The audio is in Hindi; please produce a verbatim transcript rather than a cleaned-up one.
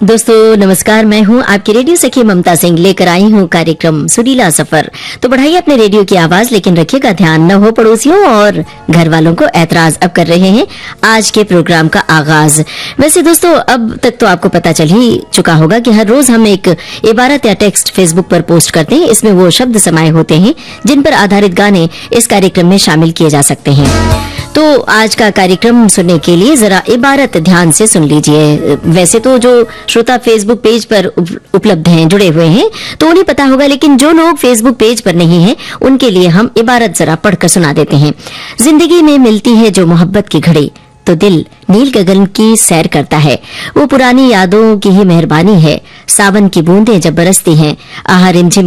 दोस्तों नमस्कार, मैं हूं आपकी रेडियो सखी ममता सिंह, लेकर आई हूं कार्यक्रम सुरीला सफर। तो बढ़ाइए अपने रेडियो की आवाज, लेकिन रखिएगा ध्यान न हो पड़ोसियों और घर वालों को ऐतराज। अब कर रहे हैं आज के प्रोग्राम का आगाज। वैसे दोस्तों अब तक तो आपको पता चल ही चुका होगा कि हर रोज हम एक इबारत या टेक्स्ट फेसबुक पर पोस्ट करते हैं। इसमें वो शब्द समाये होते हैं जिन पर आधारित गाने इस कार्यक्रम में शामिल किए जा सकते हैं। तो आज का कार्यक्रम सुनने के लिए जरा इबारत ध्यान से सुन लीजिए। वैसे तो जो श्रोता फेसबुक पेज पर उपलब्ध हैं, जुड़े हुए हैं, तो उन्हें पता होगा, लेकिन जो लोग फेसबुक पेज पर नहीं हैं, उनके लिए हम इबारत जरा पढ़कर सुना देते हैं। जिंदगी में मिलती है जो मोहब्बत की घड़ी, तो दिल नील गगन की सैर करता है। वो पुरानी यादों की ही मेहरबानी है। सावन की बूंदें जब बरसती हैं, आहा रिमझिम